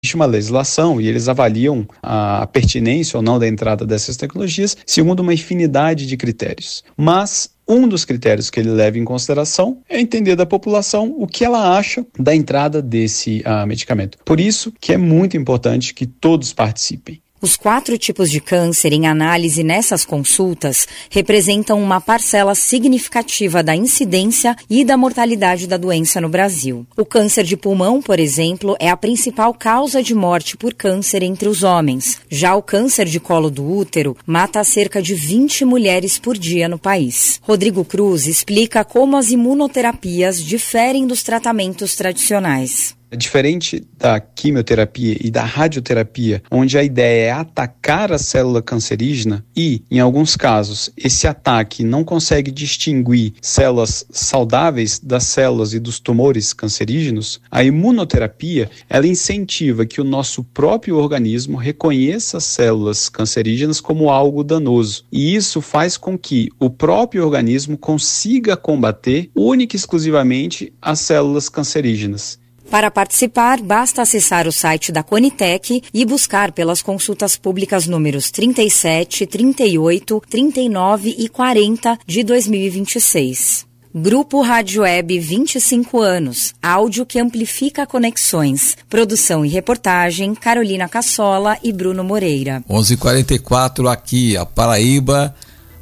existe uma legislação e eles avaliam a pertinência ou não da entrada dessas tecnologias segundo uma infinidade de critérios. Mas um dos critérios que ele leva em consideração é entender da população o que ela acha da entrada desse medicamento. Por isso que é muito importante que todos participem. Os 4 tipos de câncer em análise nessas consultas representam uma parcela significativa da incidência e da mortalidade da doença no Brasil. O câncer de pulmão, por exemplo, é a principal causa de morte por câncer entre os homens. Já o câncer de colo do útero mata cerca de 20 mulheres por dia no país. Rodrigo Cruz explica como as imunoterapias diferem dos tratamentos tradicionais. Diferente da quimioterapia e da radioterapia, onde a ideia é atacar a célula cancerígena e, em alguns casos, esse ataque não consegue distinguir células saudáveis das células e dos tumores cancerígenos, a imunoterapia, ela incentiva que o nosso próprio organismo reconheça as células cancerígenas como algo danoso. E isso faz com que o próprio organismo consiga combater única e exclusivamente as células cancerígenas. Para participar, basta acessar o site da Conitec e buscar pelas consultas públicas números 37, 38, 39 e 40 de 2026. Grupo Rádio Web 25 anos, áudio que amplifica conexões. Produção e reportagem, Carolina Cassola e Bruno Moreira. 11h44 aqui, a Paraíba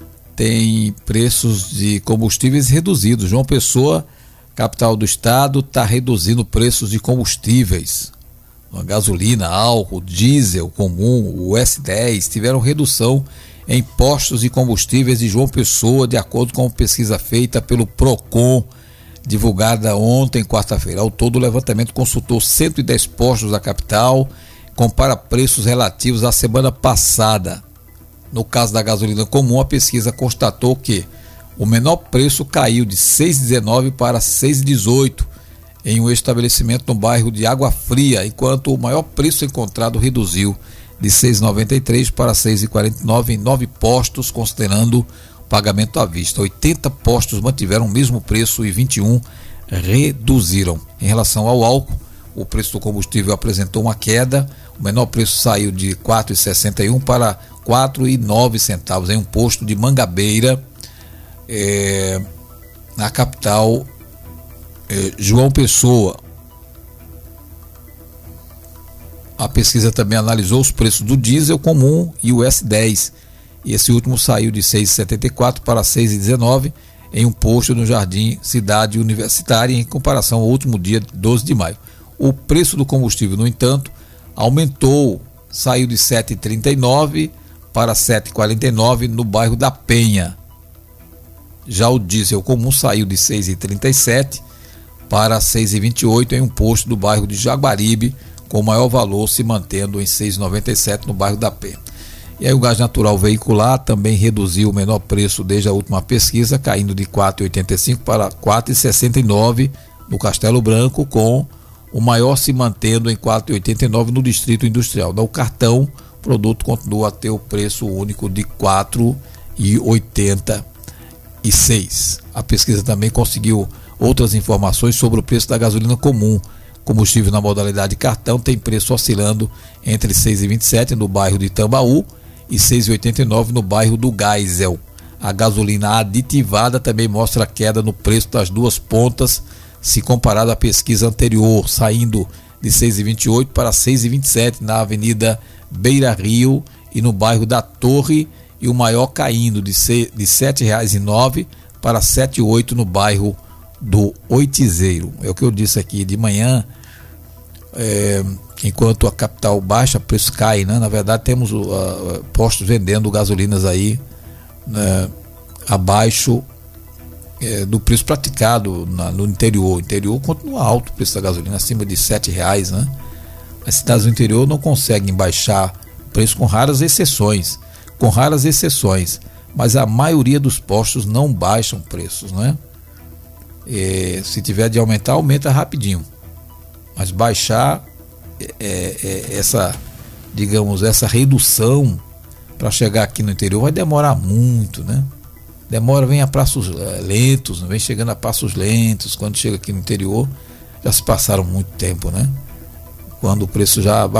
tem preços de combustíveis reduzidos. João Pessoa, capital do estado, está reduzindo preços de combustíveis. A gasolina, álcool, diesel comum, o S10 tiveram redução em postos de combustíveis de João Pessoa, de acordo com uma pesquisa feita pelo Procon, divulgada ontem, quarta-feira. Ao todo, o levantamento consultou 110 postos da capital, compara preços relativos à semana passada. No caso da gasolina comum, a pesquisa constatou que o menor preço caiu de R$ 6,19 para R$ 6,18 em um estabelecimento no bairro de Água Fria, enquanto o maior preço encontrado reduziu de R$ 6,93 para R$ 6,49 em 9 postos, considerando o pagamento à vista. 80 postos mantiveram o mesmo preço e 21 reduziram. Em relação ao álcool, o preço do combustível apresentou uma queda. O menor preço saiu de R$ 4,61 para R$ 4,09 em um posto de Mangabeira, na capital João Pessoa. A pesquisa também analisou os preços do diesel comum e o S10, e esse último saiu de R$ 6,74 para R$ 6,19 em um posto no Jardim Cidade Universitária, em comparação ao último dia, 12 de maio. O preço do combustível, no entanto, aumentou, saiu de R$ 7,39 para R$ 7,49 no bairro da Penha. Já o diesel comum saiu de R$ 6,37 para R$ 6,28 em um posto do bairro de Jaguaribe, com o maior valor se mantendo em R$ 6,97 no bairro da Penha. E aí o gás natural veicular também reduziu o menor preço desde a última pesquisa, caindo de R$ 4,85 para R$ 4,69 no Castelo Branco, com o maior se mantendo em R$ 4,89 no Distrito Industrial. No cartão, o produto continua a ter o preço único de R$ 4,86. A pesquisa também conseguiu outras informações sobre o preço da gasolina comum. Combustível na modalidade cartão tem preço oscilando entre R$ 6,27 no bairro de Itambaú e R$ 6,89 no bairro do Geisel. A gasolina aditivada também mostra queda no preço das duas pontas, se comparado à pesquisa anterior, saindo de R$ 6,28 para R$ 6,27 na Avenida Beira Rio e no bairro da Torre, e o maior caindo de R$ 7,09 para R$ 7,08 no bairro do Oitizeiro. É o que eu disse aqui de manhã. Enquanto a capital baixa, o preço cai, né? Na verdade, temos postos vendendo gasolinas aí, né, abaixo do preço praticado no interior. O interior continua alto o preço da gasolina, acima de R$ 7,00, né? As cidades do interior não conseguem baixar o preço, com raras exceções, mas a maioria dos postos não baixam preços, né? Se tiver de aumentar, aumenta rapidinho, mas baixar essa redução para chegar aqui no interior vai demorar muito, né? Vem a passos lentos, vem chegando a passos lentos. Quando chega aqui no interior, já se passaram muito tempo, né? Quando o preço já